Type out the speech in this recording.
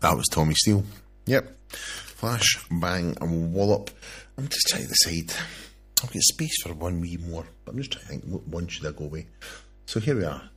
That was Tommy Steele. Yep. Flash, bang, and wallop. I'm just trying to decide. I've got space for one wee more, but I'm just trying to think what one should I go with. So here we are.